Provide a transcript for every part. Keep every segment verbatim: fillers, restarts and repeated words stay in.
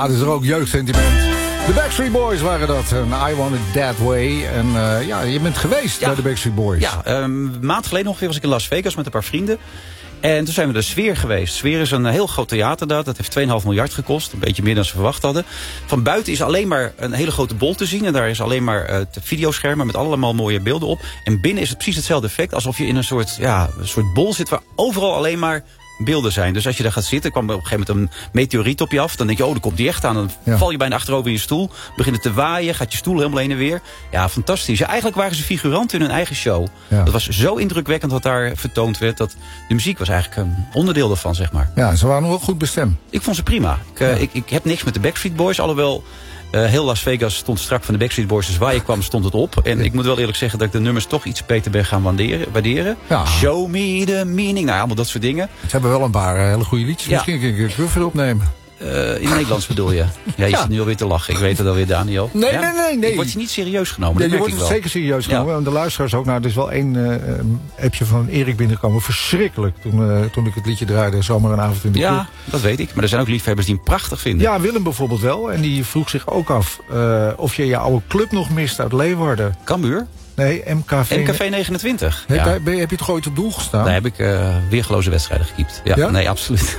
het is er ook jeugdsentiment. De Backstreet Boys waren dat. En I Want It That Way. En uh, ja, je bent geweest ja. bij de Backstreet Boys. Ja, um, een maand geleden ongeveer was ik in Las Vegas met een paar vrienden. En toen zijn we de Sfeer geweest. Sfeer is een heel groot theater daar. Dat heeft twee komma vijf miljard gekost. Een beetje meer dan ze verwacht hadden. Van buiten is alleen maar een hele grote bol te zien. En daar is alleen maar uh, videoschermen met allemaal mooie beelden op. En binnen is het precies hetzelfde effect. Alsof je in een soort, ja, een soort bol zit waar overal alleen maar beelden zijn. Dus als je daar gaat zitten, kwam er op een gegeven moment een meteoriet op je af. Dan denk je, oh, dan komt die echt aan. Dan ja. val je bijna achterover in je stoel. Begint het te waaien, gaat je stoel helemaal heen en weer. Ja, fantastisch. Ja, eigenlijk waren ze figuranten in hun eigen show. Ja. Dat was zo indrukwekkend wat daar vertoond werd. Dat de muziek was eigenlijk een onderdeel daarvan, zeg maar. Ja, ze waren wel goed bestemd. Ik vond ze prima. Ik, uh, ja. ik, ik heb niks met de Backstreet Boys, alhoewel Uh, heel Las Vegas stond strak van de Backstreet Boys. Dus waar je kwam stond het op. En ik moet wel eerlijk zeggen dat ik de nummers toch iets beter ben gaan waarderen. waarderen. Ja. Show me the meaning. Nou, allemaal dat soort dingen. Ze hebben wel een paar uh, hele goede liedjes. Ja. Misschien kun je een cover opnemen. Uh, in het Nederlands bedoel je? Ja, je ja. zit nu alweer te lachen. Ik weet het alweer, Daniel. Nee, ja? nee, nee, nee. Ik word je niet serieus genomen. Ja, je wordt zeker serieus genomen. Ja. En de luisteraars ook. Nou, er is wel één uh, appje van Erik binnengekomen. Verschrikkelijk. Toen, uh, toen ik het liedje draaide. Zomaar een avond in de ja, club. Ja, dat weet ik. Maar er zijn ook liefhebbers die hem prachtig vinden. Ja, Willem bijvoorbeeld wel. En die vroeg zich ook af uh, of je je oude club nog mist uit Leeuwarden. Cambuur? Nee, M K V... M K V negenentwintig. Heb, ja. ben je, heb je toch ooit op doel gestaan? Nee, heb ik uh, weergeloze wedstrijden gekiept. Ja, ja? Nee, absoluut.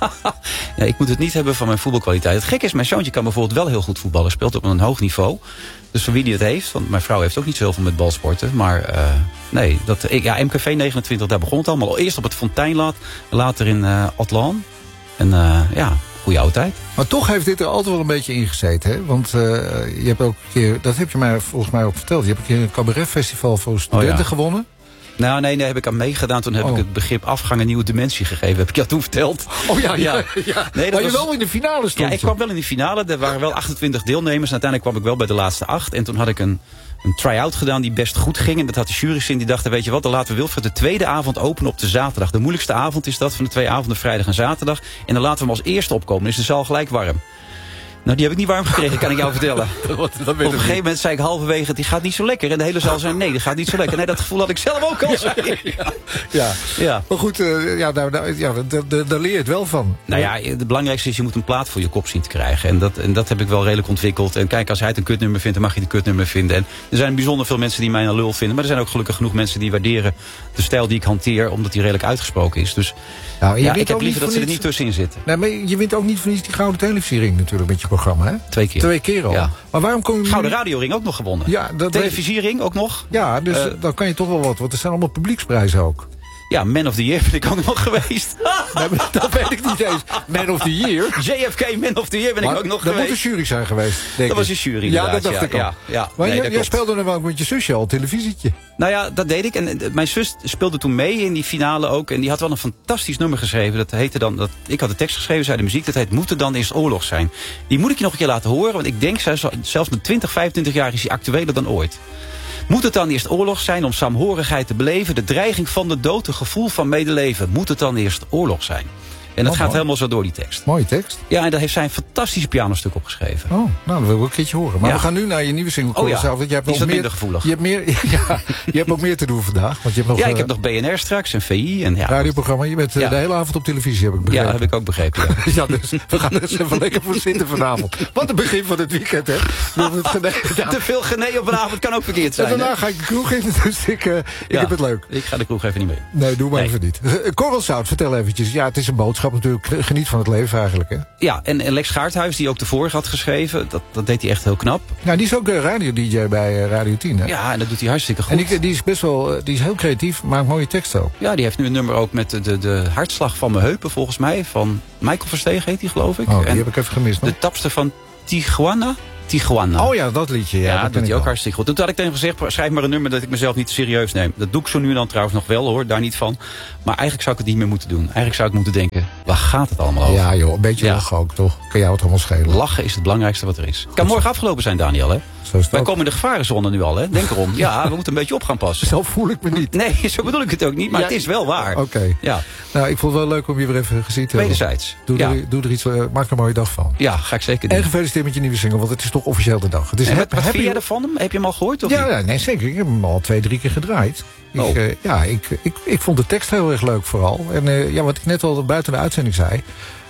Ja, ik moet het niet hebben van mijn voetbalkwaliteit. Het gekke is, mijn zoontje kan bijvoorbeeld wel heel goed voetballen. Speelt op een hoog niveau. Dus voor wie die het heeft, want mijn vrouw heeft ook niet zoveel met balsporten. Maar uh, nee, dat, ik, ja, M K V negenentwintig, daar begon het allemaal. Eerst op het Fonteinlaat, later in uh, Atlan. En uh, ja... goeie oude tijd. Maar toch heeft dit er altijd wel een beetje in gezeten, hè? Want uh, je hebt ook een keer, dat heb je mij volgens mij ook verteld. Je hebt een keer een cabaretfestival voor studenten oh ja. gewonnen. Nou, nee, daar heb ik aan meegedaan. Toen heb oh. ik het begrip afgang een nieuwe dimensie gegeven. Heb ik jou toen verteld. Oh ja, ja. ja. ja. Nee, dat maar je was... wel in de finale stond. Ja, ik kwam wel in de finale. Er waren wel achtentwintig deelnemers. En uiteindelijk kwam ik wel bij de laatste acht. En toen had ik een, een try-out gedaan die best goed ging. En dat had de jury's in. Die dachten, weet je wat, dan laten we Wilfred de tweede avond openen op de zaterdag. De moeilijkste avond is dat van de twee avonden, vrijdag en zaterdag. En dan laten we hem als eerste opkomen. Dan is de zaal gelijk warm. Nou, die heb ik niet warm gekregen, kan ik jou vertellen. dat, dat Op een gegeven moment zei ik halverwege, die gaat niet zo lekker. En de hele zaal zei, nee, die gaat niet zo lekker. Nee, dat gevoel had ik zelf ook al. Ja, ja, ja. ja. Maar goed, uh, ja, daar, daar, ja, daar, daar, daar leer je het wel van. Nou ja, het belangrijkste is, je moet een plaat voor je kop zien te krijgen. En dat, en dat heb ik wel redelijk ontwikkeld. En kijk, als hij het een kutnummer vindt, dan mag je het een kutnummer vinden. En er zijn bijzonder veel mensen die mij een lul vinden. Maar er zijn ook gelukkig genoeg mensen die waarderen de stijl die ik hanteer, omdat die redelijk uitgesproken is. Dus nou, ja, ik heb liever dat ze er niet tussenin zitten. Nee, maar je wint ook niet voor niets die Gouden Televisiering natuurlijk met je programma, hè? Twee keer. Twee keer al. Ja. Maar waarom kom je... Gouden Radioring ook nog gewonnen. Ja, dat Televisiering ook nog. Ja, dus uh, dan kan je toch wel wat. Want er zijn allemaal publieksprijzen ook. Ja, Man of the Year ben ik ook nog geweest. Nee, dat weet ik niet eens. Man of the Year? J F K Man of the Year ben maar ik ook nog dat geweest. Dat moet een jury zijn geweest, denk Dat ik. was een jury, ja, dat dacht ja, ik al. Ja, ja, maar nee, jij, jij speelde dan wel met je zusje al, een televisietje. Nou ja, dat deed ik. En mijn zus speelde toen mee in die finale ook. En die had wel een fantastisch nummer geschreven. Dat heette dan, dat, ik had de tekst geschreven, zij de muziek. Dat heet Moet er dan eerst oorlog zijn. Die moet ik je nog een keer laten horen. Want ik denk, zelfs met twintig, vijfentwintig jaar is die actueler dan ooit. Moet het dan eerst oorlog zijn om saamhorigheid te beleven? De dreiging van de dood, een gevoel van medeleven. Moet het dan eerst oorlog zijn? En dat oh, gaat mooi. helemaal zo door die tekst. Mooie tekst. Ja, en daar heeft zij een fantastisch pianostuk opgeschreven. Oh, nou, dat wil ik een keertje horen. Maar ja. we gaan nu naar je nieuwe single. Oh ja, zelf, want je hebt die is wat meer, minder gevoelig. Je hebt, meer, ja, je hebt ook meer te doen vandaag. Want je hebt nog, ja, ik uh, heb nog B N R straks en V I. En ja, radioprogramma. Je bent uh, ja. de hele avond op televisie, heb ik begrepen. Ja, heb ik ook begrepen. Ja, ja dus we gaan er eens even lekker voor zitten vanavond. Wat een begin van het weekend, hè. Het gene, ja. Te veel genee op een avond kan ook verkeerd zijn. En daarna hè? ga ik de kroeg in, dus ik, uh, ik ja, heb het leuk. Ik ga de kroeg even niet mee. Nee, doe maar nee. even niet. Korrelzout, vertel eventjes. Ja, het is een boodschap natuurlijk. Geniet van het leven eigenlijk, hè? Ja, en, en Lex Gaarthuis, die ook de vorige had geschreven, dat, dat deed hij echt heel knap. Nou, die is ook radio-D J bij uh, Radio tien, hè? Ja, en dat doet hij hartstikke goed. En die, die is best wel, die is heel creatief, maakt mooie teksten ook. Ja, die heeft nu een nummer ook met de, de, de hartslag van mijn heupen, volgens mij. Van Michael Verstegen heet die, geloof ik. Oh, die en heb ik even gemist, nog. De tapster van Tijuana. Tijuana. Oh ja, dat liedje. Ja, ja dat doet hij ook wel. hartstikke goed. Toen had ik tegen hem gezegd, schrijf maar een nummer dat ik mezelf niet serieus neem. Dat doe ik zo nu en dan trouwens nog wel, hoor, daar niet van. Maar eigenlijk zou ik het niet meer moeten doen. Eigenlijk zou ik moeten denken, waar gaat het allemaal over? Ja joh, een beetje ja. lachen ook, toch? Kan jou het allemaal schelen? Lachen is het belangrijkste wat er is. Kan morgen afgelopen zijn, Daniel, hè? Wij komen in de gevarenzone nu al, hè? Denk erom. Ja, we moeten een beetje op gaan passen. Zo voel ik me niet. Nee, zo bedoel ik het ook niet, maar ja, het is wel waar. Oké. Okay. Ja. Nou, ik vond het wel leuk om je weer even gezien te hebben. Wederzijds. Doe, ja. er, doe er iets, uh, maak er een mooie dag van. Ja, ga ik zeker doen. En gefeliciteerd met je nieuwe single, want het is toch officieel de dag. Het is en wat, wat vind jij ervan? Heb je hem al gehoord? Of ja, ja, nee, zeker. Ik heb hem al twee, drie keer gedraaid. Oh. Ik, uh, ja, ik, ik, ik vond de tekst heel erg leuk vooral. En uh, ja, wat ik net al buiten de uitzending zei.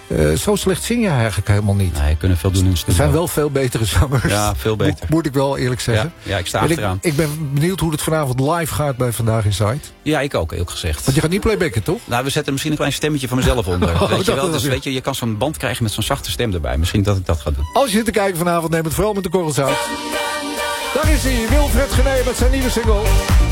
Uh, zo slecht zing je eigenlijk helemaal niet. Nee, kunnen veel doen in de studio. Er zijn wel veel betere zangers. Ja, veel beter. Moet, moet ik wel eerlijk zeggen. Ja, ja ik sta achteraan. Ik, ik ben benieuwd hoe het vanavond live gaat bij Vandaag Inside. Ja, ik ook, heel gezegd. Want je gaat niet playbacken, toch? Nou, we zetten misschien een klein stemmetje van mezelf onder. Oh, weet je wel? dat Dus, weet je, je kan zo'n band krijgen met zo'n zachte stem erbij. Misschien dat ik dat ga doen. Als je zit te kijken vanavond, neem het vooral met de korrels uit. Daar is hij, Wilfred Genee met zijn nieuwe single.